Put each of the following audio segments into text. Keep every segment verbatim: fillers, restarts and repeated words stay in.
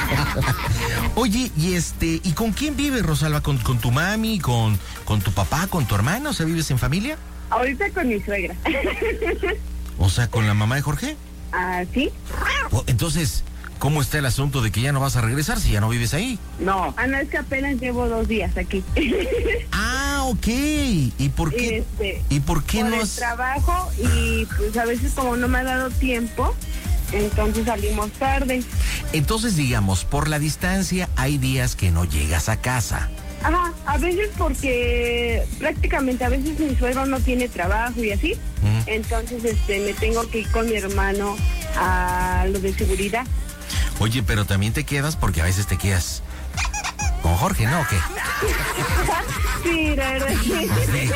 Oye, y este, ¿y con quién vives, Rosalba? ¿Con, con tu mami, con, con tu papá, con tu hermano? O sea, ¿vives en familia? Ahorita con mi suegra. O sea, ¿con la mamá de Jorge? Ah, ¿sí? Oh, entonces, ¿cómo está el asunto de que ya no vas a regresar si ya no vives ahí? No, ah, no, es que apenas llevo dos días aquí. Ah, ok. ¿Y por qué? Este, ¿Y por qué por no? el has... trabajo y pues a veces como no me ha dado tiempo, entonces salimos tarde. Entonces, digamos, por la distancia hay días que no llegas a casa. Ajá, a veces porque prácticamente a veces mi suegro no tiene trabajo y así, uh-huh. Entonces este me tengo que ir con mi hermano a lo de seguridad. Oye, pero también te quedas porque a veces te quedas con Jorge, ¿no? ¿O qué? Sí, la verdad, sí. Sí.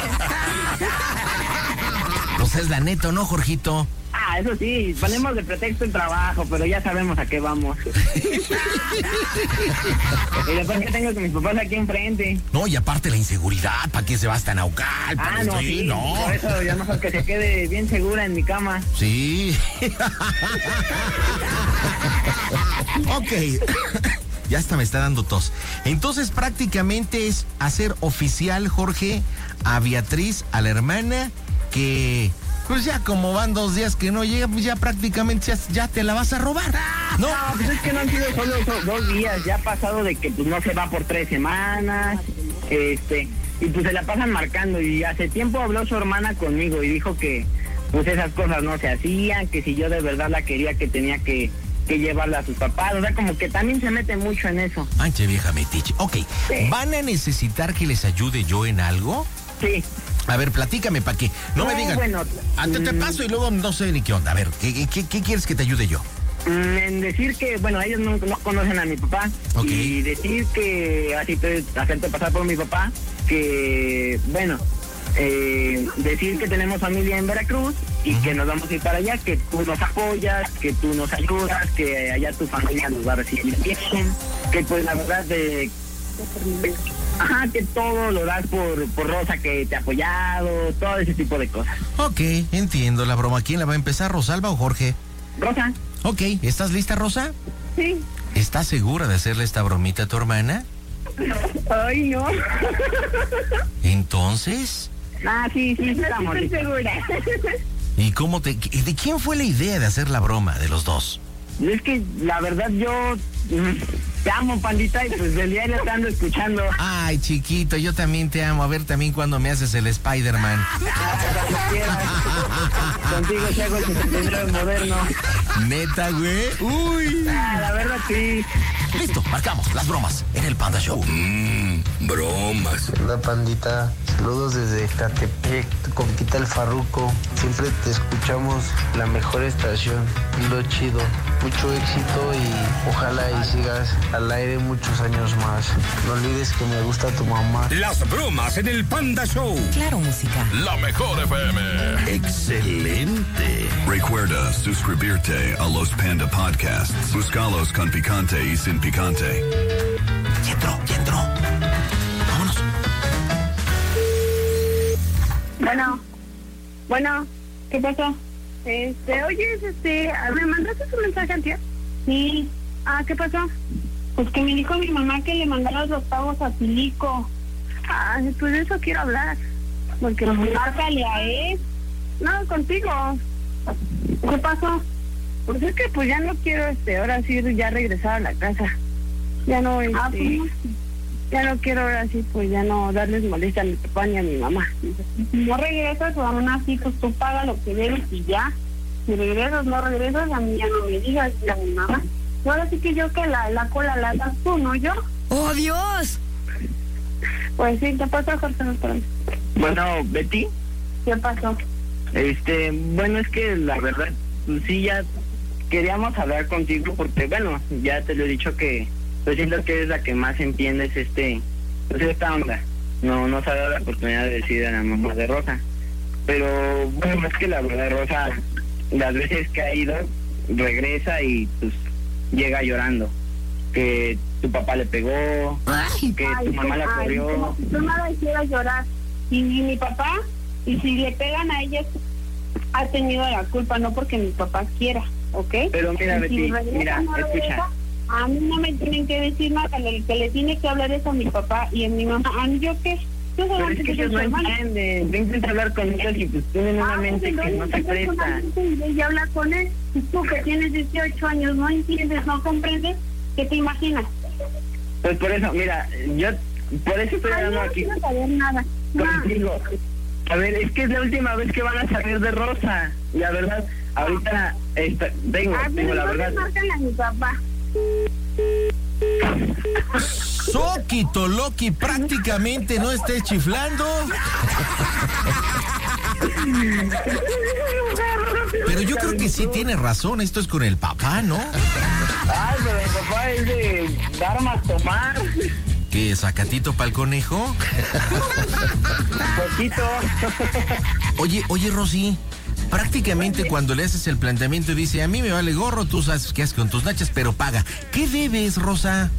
Pues es la neta, ¿no, Jorgito? Ah, eso sí, ponemos de pretexto el trabajo, pero ya sabemos a qué vamos. Y después que tengo con mis papás aquí enfrente. No, y aparte la inseguridad, ¿para qué se va hasta Naucal? Ah, no, sí, sí, no. Por eso ya mejor que se quede bien segura en mi cama. Sí. Ok. Ya hasta me está dando tos. Entonces prácticamente es hacer oficial, Jorge, a Beatriz, a la hermana, que pues ya como van dos días que no llega, pues ya prácticamente ya, ya te la vas a robar. No, no, pues es que no han sido solo esos dos días, ya ha pasado de que pues no se va por tres semanas, este, y pues se la pasan marcando, y hace tiempo habló su hermana conmigo y dijo que pues esas cosas no se hacían, que si yo de verdad la quería, que tenía que que llevarla a sus papás, o sea, como que también se mete mucho en eso. Anche vieja metiche. Ok, sí. ¿Van a necesitar que les ayude yo en algo? Sí. A ver, platícame para que no, no me digan. Bueno, antes te paso y luego no sé ni qué onda. A ver, ¿qué, qué, qué quieres que te ayude yo? En decir que, bueno, ellos no, no conocen a mi papá. Okay. Y decir que, así te, hacerte pasar por mi papá, que, bueno, eh, decir que tenemos familia en Veracruz y uh-huh. que nos vamos a ir para allá, que tú nos apoyas, que tú nos ayudas, que allá tu familia nos va a recibir bien, que pues la verdad de... Ajá, que todo lo das por, por Rosa, que te ha apoyado, todo ese tipo de cosas. Ok, entiendo la broma. ¿Quién la va a empezar, Rosalba o Jorge? Rosa. Ok, ¿estás lista, Rosa? Sí. ¿Estás segura de hacerle esta bromita a tu hermana? Ay, no. ¿Entonces? Ah, sí, sí, estamos. Estoy segura. ¿Y cómo te... ¿De quién fue la idea de hacer la broma de los dos? Es que la verdad yo te amo, pandita, y pues del diario te ando escuchando. Ay, chiquito, yo también te amo. A ver también cuando me haces el Spider-Man. Contigo se hago el sesenta y nueve moderno. ¿Neta, güey? Uy. Ah, la verdad sí. Listo, marcamos las bromas en el Panda Show. Mmm, bromas. Hola, pandita. Saludos desde Catepec, compita el Farruco. Siempre te escuchamos, la mejor estación. Lo chido. Mucho éxito y ojalá y sigas al aire muchos años más. No olvides que me gusta tu mamá. Las bromas en el Panda Show. Claro, música. La mejor F M. Excelente. Recuerda suscribirte a los Panda Podcasts. Búscalos con picante y sin picante. Ya entró, ya entró. Vámonos. Bueno, bueno, ¿qué pasó? Este, oye, este, ¿me mandaste un mensaje antes? Sí. Ah, ¿qué pasó? Pues que me dijo mi mamá que le mandaras los pagos a Pilico. Ah, pues de eso quiero hablar. Porque pues márcale a él. No, contigo. ¿Qué pasó? Pues es que pues ya no quiero, este, ahora sí ya regresar a la casa. Ya no, este, ah, pues, ya no quiero ahora sí, pues ya no darles molestia a mi papá ni a mi mamá. Si no regresas, o aún así, pues tú pagas lo que debes y ya. Si regresas, no regresas, a mí ya no me digas a mi mamá. Ahora sí que yo que la, la cola la das tú, no yo. ¡Oh, Dios! Pues sí, ¿qué pasó, Jorge? Bueno, Betty. ¿Qué pasó? Este, bueno, es que la verdad, pues sí, ya queríamos hablar contigo porque, bueno, ya te lo he dicho que yo siento que eres la que más entiendes este, pues esta onda. No, no se ha dado la oportunidad de decir a la mamá de Rosa. Pero, bueno, es que la verdad, Rosa, las veces que ha ido, regresa y pues llega llorando. Que tu papá le pegó, ay, que ay, tu mamá la corrió. Como si tu madre hiciera llorar. Y, y mi papá, y si le pegan a ella, ha tenido la culpa, no porque mi papá quiera, ¿ok? Pero mira, Betty, si regresa, mira, no escucha. Regresa, A mí no me tienen que decir nada, el que le tiene que hablar es a mi papá y a mi mamá. ¿A mí yo qué? Yo Pero es que ellos no entienden. Intenta hablar con ellos y pues tienen una ah, mente pues, que no se presta. Y habla con él. Y tú que tienes dieciocho años, no entiendes, no comprendes, ¿qué te imaginas? Pues por eso, mira, yo por eso estoy Ay, hablando no aquí quiero saber nada. contigo. A ver, es que es la última vez que van a saber de Rosa. La verdad, ahorita esta, vengo, Ah, tengo la pero verdad. no márcale a mi papá. Soquito Loki, prácticamente no estés chiflando. Pero yo creo que sí tiene razón, esto es con el papá, ¿no? Ay, pero el papá es de dar más tomar. ¿Qué, sacatito para el conejo? Poquito. Oye, oye, Rosy, prácticamente cuando le haces el planteamiento dice, a mí me vale gorro, tú sabes qué haces con tus nachas, pero paga. ¿Qué debes, Rosa?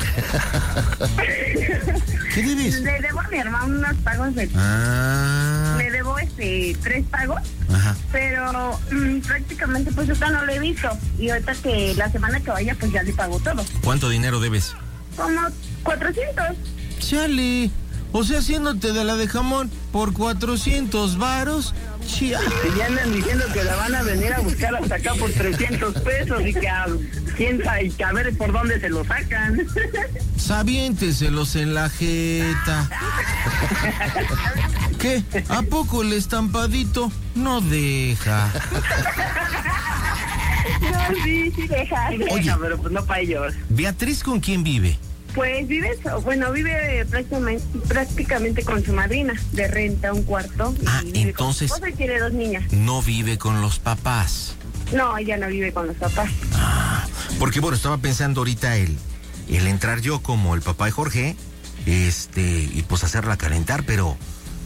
¿Qué debes? Le debo a mi hermano unos pagos de... Ah. Le debo este tres pagos, Ajá. pero mmm, prácticamente pues ahorita no lo he visto. Y ahorita que la semana que vaya pues ya le pago todo. ¿Cuánto dinero debes? Como cuatrocientos. Chale, o sea, haciéndote de la de jamón por cuatrocientos varos. Chia. Y ya andan diciendo que la van a venir a buscar hasta acá por trescientos pesos y que a, quién sabe, y que a ver por dónde se lo sacan. Sabiénteselos en la jeta. ¿Qué? ¿A poco el estampadito no deja? No, sí, sí deja. Oye. Pero pues no para ellos. ¿Beatriz con quién vive? Pues vive, so- bueno, vive prácticamente, prácticamente con su madrina, de renta un cuarto. Y Ah, vive entonces- Con su esposa y tiene dos niñas. No vive con los papás. No, ella no vive con los papás. Ah, porque bueno, estaba pensando ahorita el, el entrar yo como el papá de Jorge, este, y pues hacerla calentar, pero...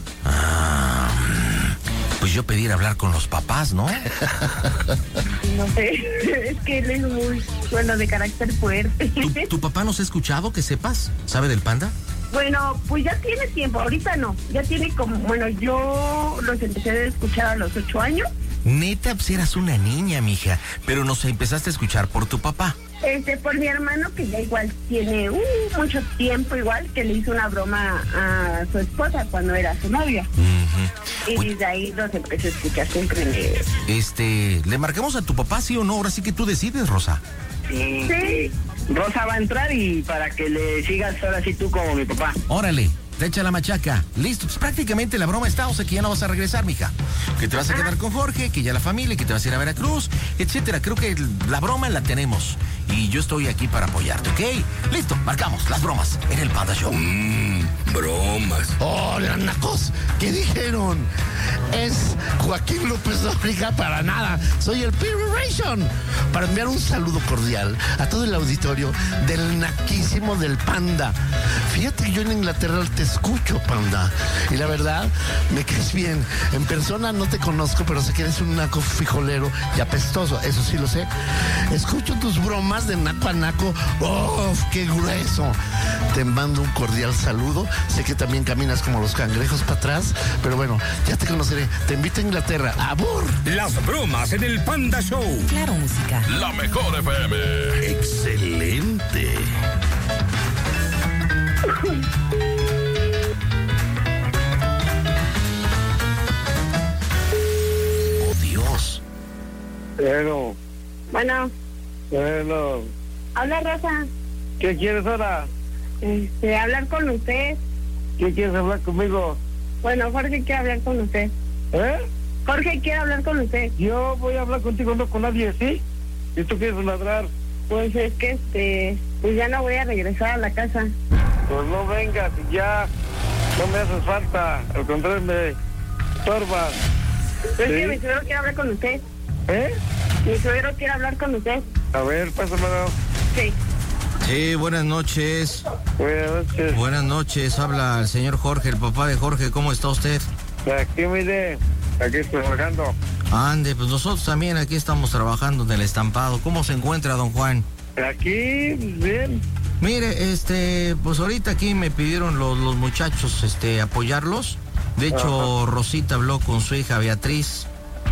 ah, pues yo pedir hablar con los papás, ¿no? No sé, es que él es muy, bueno, de carácter fuerte. ¿Tu, tu papá nos ha escuchado, que sepas? ¿Sabe del panda? Bueno, pues ya tiene tiempo, ahorita no, ya tiene como, bueno, yo los empecé a escuchar a los ocho años. Neta, pues eras una niña, mija, pero nos empezaste a escuchar por tu papá. Este, por mi hermano, que ya igual tiene uh, mucho tiempo igual, que le hizo una broma a su esposa cuando era su novia. Ujú. Y Oye, desde ahí los empecé a escuchar siempre. Me... este, ¿le marcamos a tu papá, sí o no? Ahora sí que tú decides, Rosa. Sí. Sí. Rosa va a entrar y para que le sigas ahora sí tú como mi papá. Órale, te echa la machaca. Listo, pues prácticamente la broma está, o sea que ya no vas a regresar, mija. Que te vas a quedar con Jorge, que ya la familia, que te vas a ir a Veracruz, etcétera. Creo que la broma la tenemos. Y yo estoy aquí para apoyarte, ¿ok? Listo, marcamos las bromas en el Panda Show. Mmm, bromas. Hola, nacos, ¿qué dijeron? Es Joaquín López Dóriga para nada. Soy el Pirration. Para enviar un saludo cordial a todo el auditorio del naquísimo del Panda. Fíjate que yo en Inglaterra te escucho, Panda. Y la verdad, me caes bien. En persona no te conozco, pero sé que eres un naco frijolero y apestoso. Eso sí lo sé. Escucho tus bromas de naco a naco. ¡Uf, qué grueso! Te mando un cordial saludo. Sé que también caminas como los cangrejos para atrás, pero bueno, ya te conoceré. Te invito a Inglaterra. ¡Abur! Las bromas en el Panda Show. Claro, música. La mejor F M. Excelente. Oh, Dios. Bueno, Bueno, bueno. habla Rosa. ¿Qué quieres ahora? Este, hablar con usted. ¿Qué quieres hablar conmigo? Bueno, Jorge quiere hablar con usted. ¿Eh? Jorge quiere hablar con usted. Yo voy a hablar contigo, no con nadie, ¿sí? ¿Y tú quieres ladrar? Pues es que este, pues ya no voy a regresar a la casa. Pues no vengas y ya. No me haces falta. Al contrario, me estorbas. Es ¿Sí? que mi suegro quiere hablar con usted. ¿Eh? Mi suegro quiere hablar con usted. A ver, pásamelo. Sí. Sí, buenas noches. Buenas noches. Buenas noches, habla el señor Jorge, el papá de Jorge. ¿Cómo está usted? Aquí, mire. Aquí estoy trabajando. Ande, pues nosotros también aquí estamos trabajando en el estampado. ¿Cómo se encuentra, don Juan? Aquí, bien. Mire, este, pues ahorita aquí me pidieron los, los muchachos, este, apoyarlos. De hecho, Ajá. Rosita habló con su hija Beatriz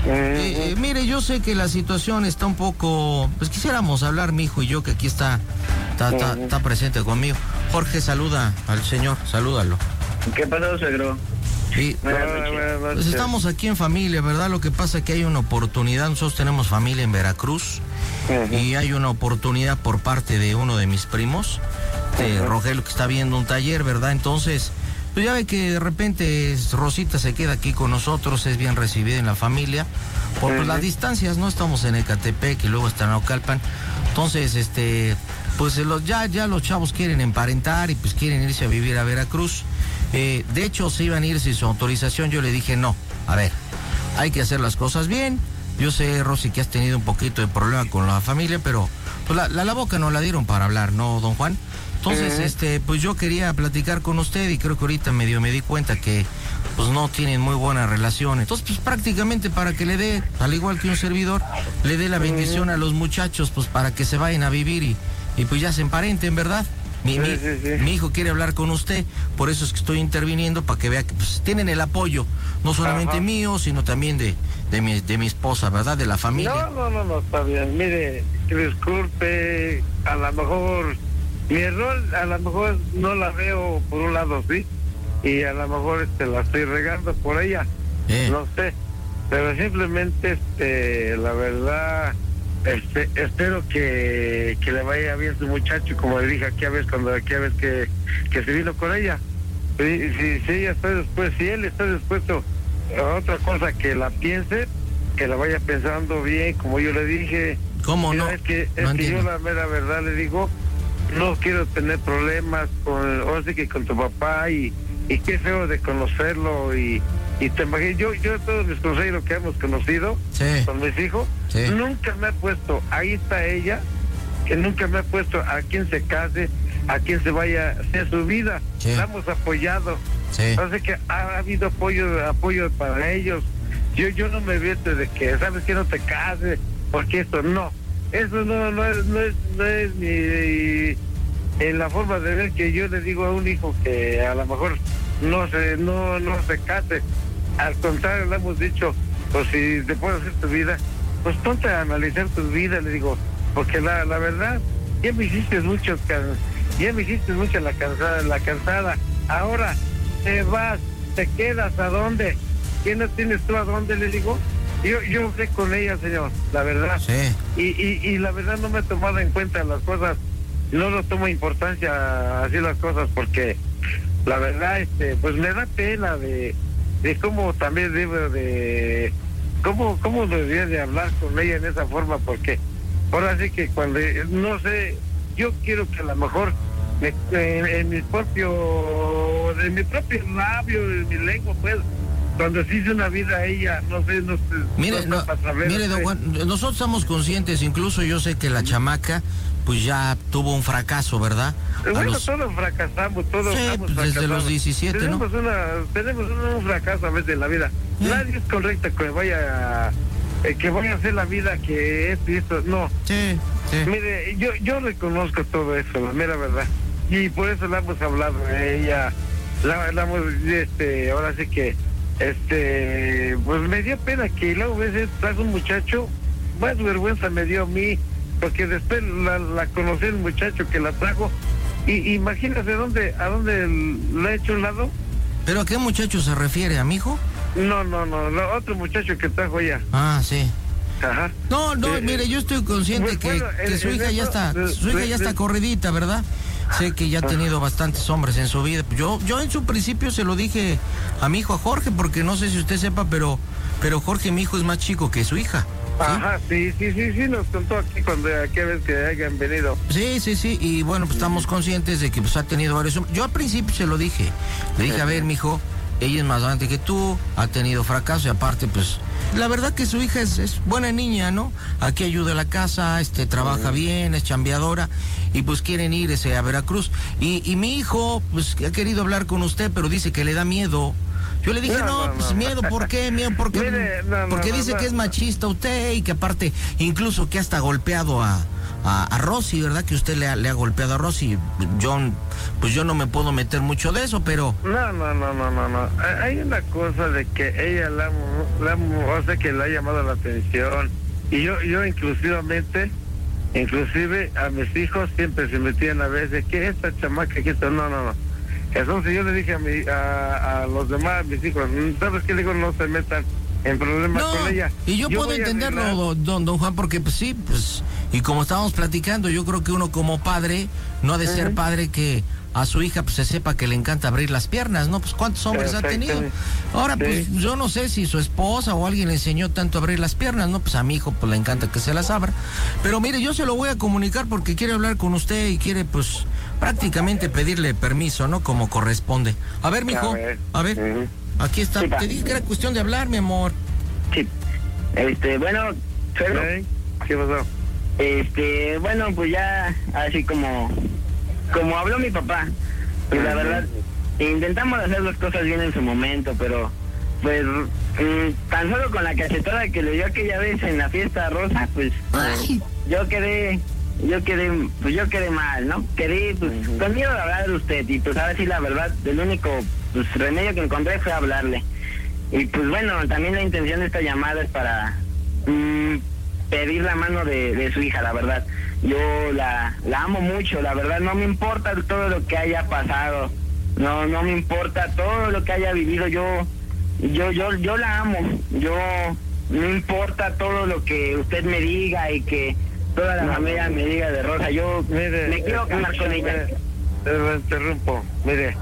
Eh, eh, mire, yo sé que la situación está un poco... Pues quisiéramos hablar, mi hijo y yo, que aquí está, está, está, está presente conmigo. Jorge, saluda al señor, salúdalo. ¿Qué pasó, suegro? Sí, pues estamos aquí en familia, ¿verdad? Lo que pasa es que hay una oportunidad, nosotros tenemos familia en Veracruz, uh-huh. y hay una oportunidad por parte de uno de mis primos, de uh-huh. Rogelio, que está viendo un taller, ¿verdad? Entonces, pues ya ve que de repente Rosita se queda aquí con nosotros, es bien recibida en la familia, por uh-huh. pues, las distancias, ¿no? Estamos en Ecatepec y luego está en Naucalpan, entonces, este, pues los, ya, ya los chavos quieren emparentar y pues quieren irse a vivir a Veracruz. Eh, de hecho, se iban a ir sin su autorización. Yo le dije, no, a ver, hay que hacer las cosas bien. Yo sé, Rosy, que has tenido un poquito de problema con la familia, pero pues la, la, la boca no la dieron para hablar, ¿no, don Juan? Entonces, uh-huh. este, pues yo quería platicar con usted y creo que ahorita medio me di cuenta que pues no tienen muy buena relación. Entonces, pues prácticamente para que le dé, al igual que un servidor, le dé la bendición uh-huh. a los muchachos, pues para que se vayan a vivir y, y pues ya se emparenten, ¿verdad? Mi, mi, sí, sí, sí. mi hijo quiere hablar con usted, por eso es que estoy interviniendo, para que vea que pues, tienen el apoyo, no solamente Ajá. mío, sino también de, de, mi, de mi esposa, ¿verdad? De la familia. No, no, no, no, está bien. Mire, disculpe, a lo mejor, mi error, a lo mejor no la veo por un lado, sí, y a lo mejor este, la estoy regando por ella, eh. no sé, pero simplemente, este, la verdad... Este, espero que, que le vaya bien su muchacho, como le dije aquella vez cuando aquella vez que, que se vino con ella. Si, si, si ella está después, si él está dispuesto a otra cosa que la piense, que la vaya pensando bien, como yo le dije. ¿Cómo no? Es que, no es que yo la mera verdad le digo, no quiero tener problemas con, o sea que con tu papá y, y qué feo de conocerlo y Y te imaginas, yo, yo todos mis consejeros que hemos conocido sí. con mis hijos, sí. nunca me he puesto, ahí está ella, que nunca me he puesto a quien se case, a quien se vaya a hacer su vida. Sí. La hemos apoyado. Sí. Así que ha habido apoyo, apoyo para ellos. Yo, yo no me vete de que, ¿sabes que no te cases? Porque esto no. Eso no, no es, no es, no es ni en la forma de ver que yo le digo a un hijo que a lo mejor no se, no, no se case. Al contrario, le hemos dicho, pues si te puedes hacer tu vida, pues ponte a analizar tu vida, le digo, porque la, la verdad, ya me hiciste mucho, ya me hiciste mucho la cansada, la cansada. Ahora te vas, te quedas, ¿a dónde? ¿Quién no tienes tú a dónde? Le digo, yo, yo hablé con ella, señor, la verdad. Sí. Y, y, y la verdad no me he tomado en cuenta las cosas, no lo tomo importancia así las cosas, porque la verdad, este, pues me da pena de de cómo también debo de cómo cómo debería de hablar con ella en esa forma, porque ahora sí que cuando no sé, yo quiero que a lo mejor me, en, en mi propio de mi propio labio, de mi lengua, pues cuando se hizo una vida a ella, no sé, no sé. Mire, no, no, saber, mire, don Juan, nosotros estamos conscientes, incluso yo sé que la chamaca pues ya tuvo un fracaso, ¿verdad? Bueno, los... todos fracasamos, todos sí, pues desde los diecisiete, tenemos ¿no? Una, tenemos un fracaso a veces en la vida. ¿Eh? Nadie es correcto que vaya a, eh, que vaya a hacer la vida que esto y esto, no. Sí, sí. Mire, yo, yo reconozco todo eso, la mera verdad. Y por eso la hemos hablado, eh, ella, la, la hemos, este, ahora sí que, este, pues me dio pena que luego a veces trajo un muchacho, más vergüenza me dio a mí, porque después la, la conocí el muchacho que la trajo, y imagínate dónde, a dónde la he hecho un lado. ¿Pero a qué muchacho se refiere, a mi hijo? No, no, no, no, otro muchacho que trajo ella. Ah, sí. Ajá. No, no, eh, mire, yo estoy consciente que, bueno, que el, su el hija eso, ya está, el, su hija el, ya está el, corridita, ¿verdad? Sé que ya ha tenido bastantes hombres en su vida. Yo, yo en su principio se lo dije a mi hijo, a Jorge, porque no sé si usted sepa, pero, pero Jorge, mi hijo, es más chico que su hija. ¿Sí? Ajá, sí, sí, sí, sí, nos contó aquí cuando aquella vez que hayan venido. Sí, sí, sí, y bueno, pues estamos conscientes de que pues ha tenido varios hombres. Yo al principio se lo dije, le dije, a ver, mijo, ella es más grande que tú, ha tenido fracaso y aparte, pues, la verdad que su hija es, es buena niña, ¿no? Aquí ayuda a la casa, este, trabaja bien, es chambeadora y pues quieren ir ese, a Veracruz. Y, y mi hijo, pues, ha querido hablar con usted, pero dice que le da miedo. Yo le dije, no, no, no pues no. miedo, ¿por qué? Miedo, porque, Mire, no, porque no, dice no, que no. es machista usted y que aparte, incluso que hasta golpeado a, a, a Rosy, ¿verdad? Que usted le ha, le ha golpeado a Rosy. Yo, pues yo no me puedo meter mucho de eso, pero... No, no, no, no, no, no. Hay una cosa de que ella la, la o sea, que le ha llamado la atención. Y yo, yo inclusivamente, inclusive a mis hijos siempre se metían a veces, que esta chamaca, que esto, no, no, no. Entonces yo le dije a, mi, a, a los demás, a mis hijos, ¿sabes qué? Le digo, no se metan en problemas no, con ella. Y yo, yo puedo entenderlo, don, don Juan, porque pues sí, pues, y como estábamos platicando, yo creo que uno como padre, no ha de uh-huh. ser padre que a su hija pues se sepa que le encanta abrir las piernas, ¿no? Pues ¿cuántos hombres ha tenido? Ahora, sí. pues yo no sé si su esposa o alguien le enseñó tanto a abrir las piernas, ¿no? Pues a mi hijo pues le encanta que se las abra. Pero mire, yo se lo voy a comunicar porque quiere hablar con usted y quiere pues prácticamente pedirle permiso, ¿no? Como corresponde. A ver, mijo, a ver, a ver uh-huh. aquí está. Sí, te dije que era cuestión de hablar, mi amor. Sí. Este, bueno, Pedro. ¿Qué pasó? Este, bueno, pues ya así como... Como habló mi papá, pues la verdad, intentamos hacer las cosas bien en su momento, pero pues mmm, tan solo con la cachetada que le dio aquella vez en la fiesta rosa, pues eh, yo quedé, yo quedé, pues yo quedé mal, ¿no? Quedé, pues, con miedo de hablar de usted, y pues ahora sí la verdad, el único pues remedio que encontré fue hablarle. Y pues bueno, también la intención de esta llamada es para mmm, pedir la mano de, de su hija, la verdad. Yo la, la amo mucho, la verdad, no me importa todo lo que haya pasado, no no me importa todo lo que haya vivido, yo yo yo yo la amo, yo no importa todo lo que usted me diga y que toda la no, familia me diga de Rosa, yo mire, me quiero casar con ella. Lo interrumpo, mire,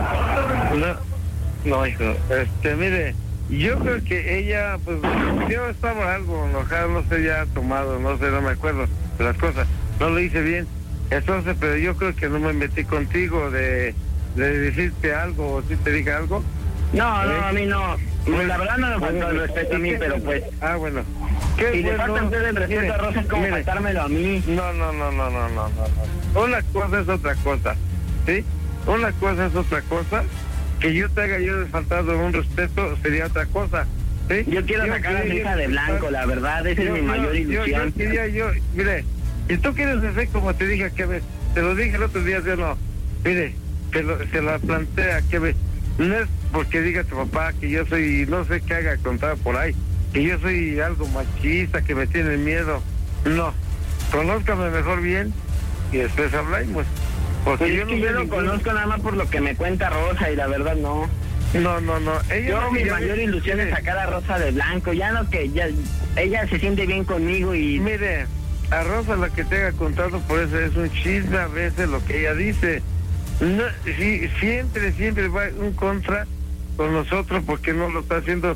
no, no hijo, este, mire, yo creo que ella, pues, yo estaba algo enojado, no sé, ya tomado, no sé, no me acuerdo de las cosas, no lo hice bien, entonces, pero yo creo que no me metí contigo de, de decirte algo, o si te dije algo. No, ¿eh? No, a mí no, pues, la verdad no me faltó el respeto a mí, pero pues... Ah, bueno. Si bueno, le falta a usted el respeto mire, a Rosa, es como mire, faltármelo a mí. No, no, no, no, no, no, no. Una cosa es otra cosa, ¿sí? Una cosa es otra cosa. Que yo te haga yo faltado un respeto sería otra cosa, ¿sí? Yo quiero yo sacar a mi hija de blanco, la verdad, esa yo, es mi yo, mayor ilusión. Yo, yo quería, yo, mire, si tú quieres hacer como te dije que vez, te lo dije el otro día, yo no, mire, se, lo, se la plantea que vez, no es porque diga tu papá que yo soy, no sé qué haga contar por ahí, que yo soy algo machista, que me tiene miedo, no, conózcame mejor bien y después hablamos. Porque pues yo es no que yo lo ningún... conozco nada más por lo que me cuenta Rosa y la verdad no. No, no, no. Ella yo no, mi ella mayor me... ilusión es sacar a Rosa de blanco, ya no que ya, ella se siente bien conmigo y... Mire, a Rosa la que te haya contado por eso es un chisme a veces lo que ella dice. No, sí, siempre, siempre va un contra con nosotros porque no lo está haciendo.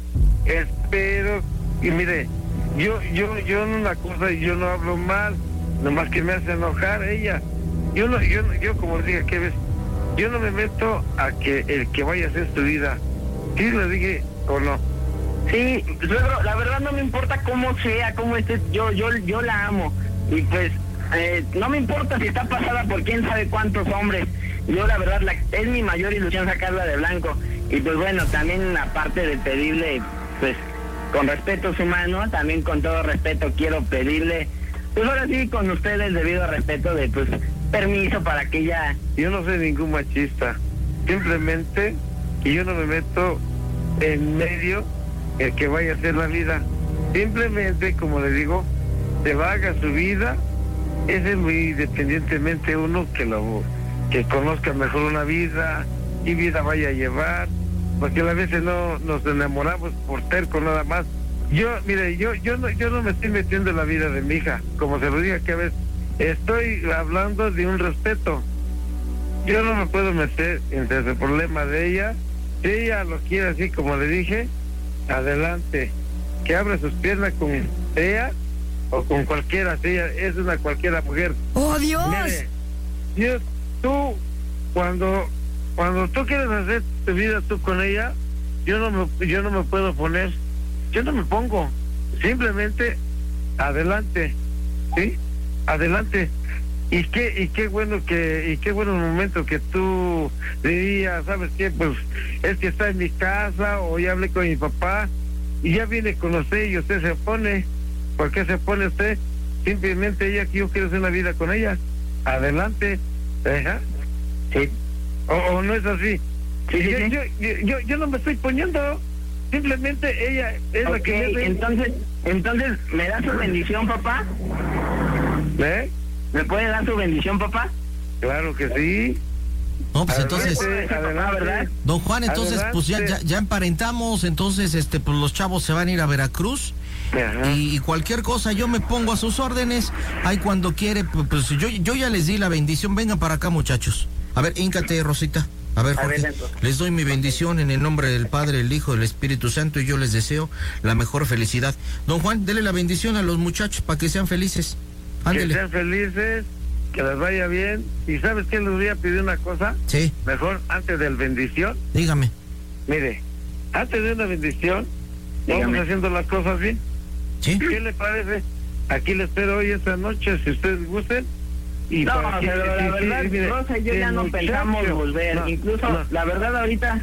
Espero, y mire, yo, yo, yo en una cosa yo no hablo mal, nomás que me hace enojar ella. Yo no, yo, yo como dije que ves, yo no me meto a que el que vaya a hacer su vida. ¿Sí le dije o no? Sí, suegro, la verdad no me importa cómo sea, cómo esté, yo, yo, yo la amo. Y pues, eh, no me importa si está pasada por quién sabe cuántos hombres. Yo la verdad, la, es mi mayor ilusión sacarla de blanco. Y pues bueno, también aparte de pedirle, pues, con respeto a su mano, también con todo respeto quiero pedirle, pues ahora sí, con ustedes, debido a respeto de, pues, permiso para que ella... Yo no soy ningún machista, simplemente que yo no me meto en medio el que vaya a hacer la vida. Simplemente, como le digo, se va a haga su vida, ese es muy independientemente uno que lo que conozca mejor una vida, y vida vaya a llevar, porque a veces no nos enamoramos por terco nada más. Yo, mire, yo yo no yo no me estoy metiendo en la vida de mi hija, como se lo dije que a veces. Estoy hablando de un respeto. Yo no me puedo meter entre el problema de ella. Si ella lo quiere así como le dije, adelante. Que abra sus piernas con ella o con cualquiera. Si ella es una cualquiera mujer. ¡Oh, Dios! Mire, yo, tú, cuando cuando tú quieres hacer tu vida tú con ella, yo no me, yo no me puedo poner. Yo no me pongo. Simplemente, adelante. ¿Sí? Adelante. Y qué y qué bueno que y qué bueno momento que tú dirías, ¿sabes qué? Pues es que está en mi casa o ya hablé con mi papá y ya viene con usted y usted se pone. ¿Por qué se pone usted? simplemente ella, que yo quiero hacer una vida con ella. Adelante. ¿Deja? Sí. ¿O, o no es así? Sí, sí, yo, sí. Yo, yo, yo, yo no me estoy poniendo. Simplemente ella es Ok, la que me hace... entonces, entonces, ¿me da su bendición, papá? ¿Eh? ¿Me puede dar su bendición, papá? Claro que sí. No, pues entonces, Adelante, adelante. ¿verdad? don Juan, entonces, pues ya, ya, ya emparentamos, entonces, este, pues los chavos se van a ir a Veracruz. Ajá. Y, y cualquier cosa yo me pongo a sus órdenes. Ahí cuando quiere, pues, pues yo, yo ya les di la bendición. Vengan para acá, muchachos. A ver, híncate, Rosita. A ver, Jorge, Adelante. les doy mi bendición en el nombre del Padre, el Hijo, del Espíritu Santo, y yo les deseo la mejor felicidad. Don Juan, dele la bendición a los muchachos para que sean felices. Que Ándele. sean felices, que les vaya bien. ¿Y sabes qué? Les voy a pedir una cosa. Sí, Mejor, antes del bendición. dígame. Mire, antes de una bendición, vamos Dígame. haciendo las cosas bien. Sí. ¿Qué le parece? Aquí le espero hoy esta noche, si ustedes gusten. Y No, para que- pero la sí, verdad, sí, mire, Rosa y yo el ya no muchacho- pensamos volver. no, Incluso, no. la verdad, ahorita...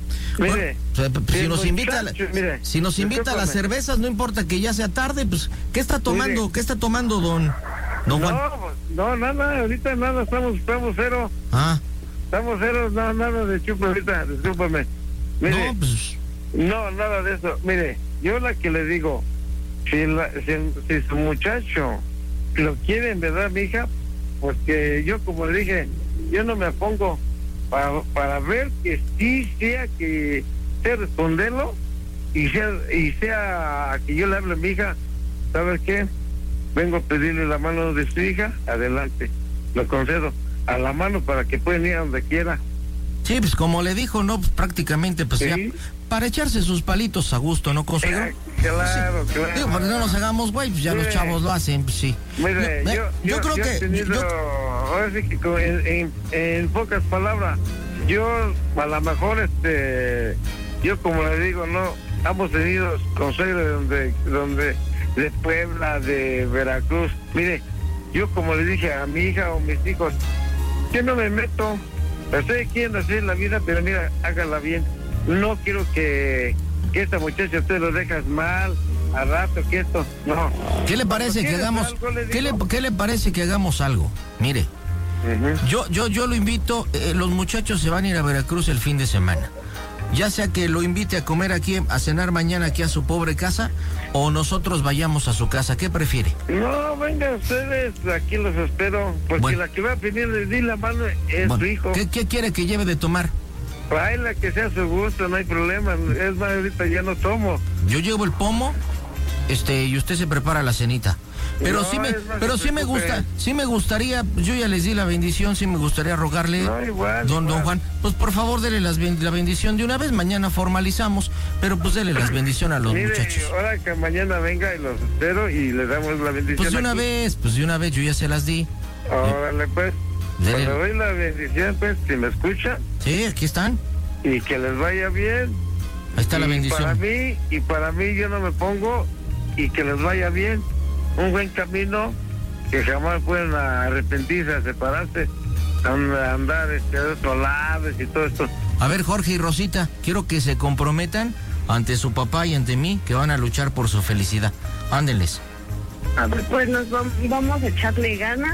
Mire, O sea, pues, si el nos invita, a la- muchacho, mire, si nos invita a las discúlpame. cervezas, no importa que ya sea tarde, pues, ¿qué está tomando? Mire. ¿Qué está tomando, don, don Juan? No, no, nada, ahorita nada, estamos, estamos cero, Ah, estamos cero, no, nada de chupa ahorita, discúlpame. Mire, no, pues, no, nada de eso. Mire, yo la que le digo, si, la, si, si su muchacho lo quiere en verdad, mi hija, pues que yo, como le dije, yo no me pongo para, para ver que sí sea que sea responderlo y sea, y sea que yo le hable a mi hija, ¿sabes qué? Vengo a pedirle la mano de su hija, adelante, lo concedo, a la mano para que puedan ir a donde quiera. sí, pues como le dijo, ¿no? Pues, prácticamente, pues Sí. ya, para echarse sus palitos a gusto, ¿no, consuegro? Eh, Claro, claro. Digo, para que no nos hagamos güey, pues ya los Mire. chavos lo hacen, pues sí. Mire, No, eh, yo, yo yo, creo yo que... he tenido, yo- ahora sí que con- en, en, en pocas palabras, yo a lo mejor, este, yo como le digo, no, hemos tenido consejos de donde, donde, de Puebla, de Veracruz. Mire, yo como le dije a mi hija o mis hijos, yo no me meto, estoy aquí en hacer la vida, pero mira, hágala bien. No quiero que, que esta muchacha usted lo dejas mal, a rato, que esto, no. ¿Qué le parece que ¿Quieres hagamos? algo, le ¿Qué le, digo? ¿Qué le parece que hagamos algo? Mire, Ujú. yo, yo, yo lo invito, eh, los muchachos se van a ir a Veracruz el fin de semana. Ya sea que lo invite a comer aquí, a cenar mañana aquí a su pobre casa, o nosotros vayamos a su casa. ¿Qué prefiere? No, vengan ustedes, aquí los espero, porque Bueno. la que va a venir de di la mano es Bueno, su hijo. ¿qué, qué quiere que lleve de tomar? Ay, la que sea su gusto, no hay problema. Es más, ahorita ya no tomo. Yo llevo el pomo, este, y usted se prepara la cenita. Pero No, sí me, es más, pero no sí se me preocupe. gusta, sí me gustaría, yo ya les di la bendición, sí me gustaría rogarle, No, igual, don, don igual. Juan, pues por favor dele las ben- la bendición de una vez, mañana formalizamos, pero pues dele las bendiciones a los Mire, muchachos. ahora que mañana venga y los espero y les damos la bendición. Pues de una aquí. vez, pues de una vez, yo ya se las di. Órale, pues. Dele. Cuando doy la bendición, pues, si me escuchan, Sí, aquí están, y que les vaya bien. ahí está la Y bendición. Para mí, y para mí yo no me pongo, y que les vaya bien. Un buen camino, que jamás pueden arrepentirse, a separarse, a andar este, de otro lado y todo esto. A ver, Jorge y Rosita, quiero que se comprometan ante su papá y ante mí, que van a luchar por su felicidad. Ándenles. A ver, pues nos vam- vamos a echarle ganas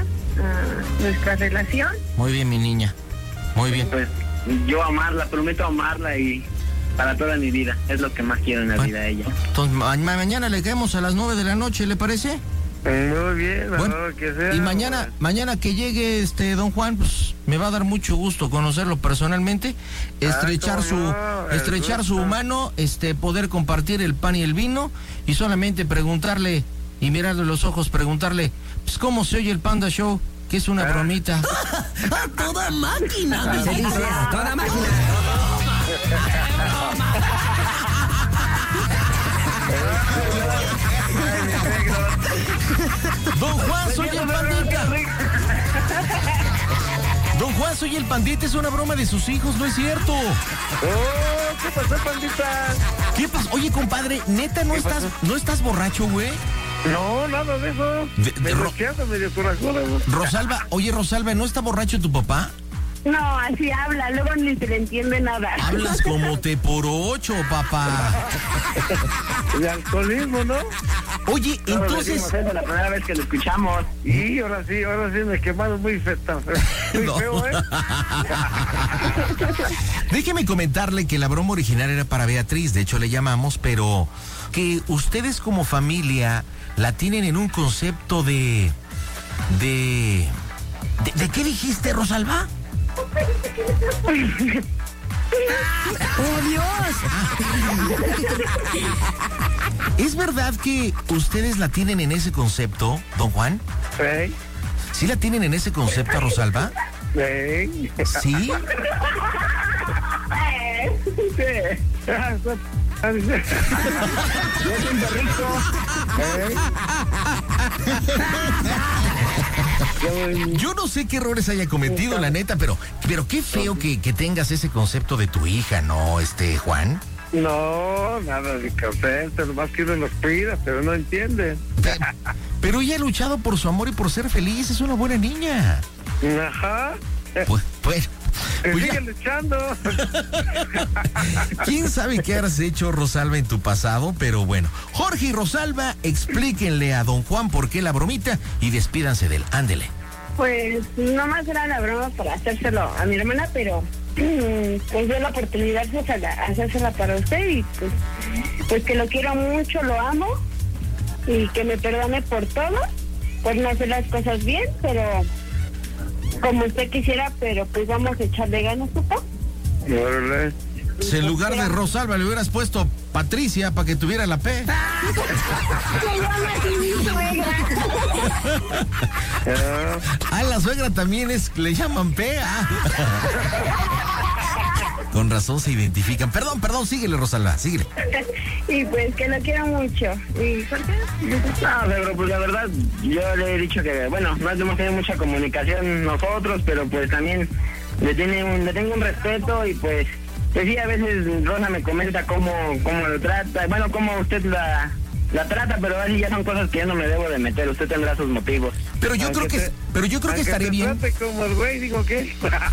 a nuestra relación. Muy bien, mi niña. Muy bien. Pues yo amarla, prometo amarla y para toda mi vida. Es lo que más quiero en la Bueno. vida a ella. Entonces, ma- mañana le caemos a las nueve de la noche, ¿le parece? Muy bien, a Bueno, lo que sea. y mañana, mañana que llegue este don Juan, pues me va a dar mucho gusto conocerlo personalmente, estrechar cómo su, no, el estrechar su gusto. mano, este, poder compartir el pan y el vino y solamente preguntarle y mirarle los ojos, preguntarle, pues cómo se oye el Panda Show, que es una Ah. bromita. ¡A toda máquina! Se dice a toda máquina. Don Juan, soy el pandita. Don Juan, soy el pandita, es una broma de sus hijos, no es cierto. Oh, ¿qué pasó, pandita? ¿Qué pasa? Oye, compadre, neta, ¿no estás, no estás borracho, güey? No, nada de eso. De- de medio ro- quedo, medio corajudo. Rosalba, oye, Rosalba, ¿no está borracho tu papá? No, así habla, luego ni se le entiende nada. Hablas como te por ocho, papá. De alcoholismo, ¿no? Oye, Todos entonces... decimos eso la primera vez que lo escuchamos. Y ahora sí, ahora sí me quemaron muy feo, muy No. feo, ¿eh? Déjeme comentarle que la broma original era para Beatriz, de hecho le llamamos, pero que ustedes como familia la tienen en un concepto de... de... ¿De, de qué dijiste, Rosalba? ¡Oh, Dios! ¿Es verdad que ustedes la tienen en ese concepto, don Juan? Sí, ¿Sí la tienen en ese concepto, Rosalba? sí. ¿Sí? Yo siento rico. Yo no sé qué errores haya cometido, la neta, pero, pero qué feo que, que tengas ese concepto de tu hija, ¿no, este Juan? No, nada de concepto, nomás que uno los cuida, pero no entiende. Pero ella ha luchado por su amor y por ser feliz, es una buena niña. Ajá. Pues, pues, pues Sigue ya, luchando. quién sabe qué has hecho, Rosalba, en tu pasado, pero bueno. Jorge y Rosalba, explíquenle a don Juan por qué la bromita y despídanse de él. Ándele. Pues nomás era la broma para hacérselo a mi hermana, pero pues dio la oportunidad de hacérsela para usted y pues, pues que lo quiero mucho, lo amo y que me perdone por todo, por no hacer las cosas bien, pero como usted quisiera, pero pues vamos a echarle ganas, papá. Órale. Si en lugar de Rosalba le hubieras puesto Patricia para que tuviera la P. Se llama así mi suegra. Ah, Ah, la suegra también es, le llaman P. Ah. Con razón se identifican. Perdón, perdón, síguele, Rosalba, síguele. Y pues que lo quiero mucho. ¿Y por qué? No, pero pues la verdad, yo le he dicho que, bueno, no hemos tenido mucha comunicación nosotros, pero pues también le, tiene un, le tengo un respeto y pues, pues sí, a veces Rosa me comenta cómo, cómo lo trata, bueno, cómo usted la, la trata, pero así ya son cosas que yo no me debo de meter, usted tendrá sus motivos. Pero yo Aunque creo que, te- pero yo creo que aunque estaría te bien. trate como el güey, digo que.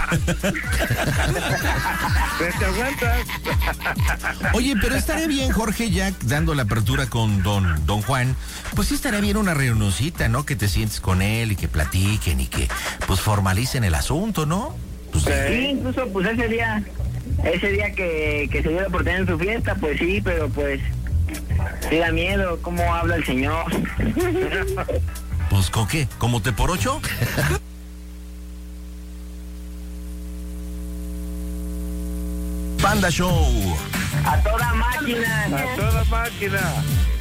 Pero te aguantas. Oye, pero estaría bien, Jorge, ya dando la apertura con don, don Juan, pues sí estaría bien una reunioncita, ¿no? Que te sientes con él y que platiquen y que pues formalicen el asunto, ¿no? Pues, Sí, incluso pues ese día, ese día que, que se dio la oportunidad en su fiesta, pues sí, pero pues sí da miedo cómo habla el señor. pues ¿con qué? ¿Como te por ocho? Panda Show. A toda máquina. A toda máquina.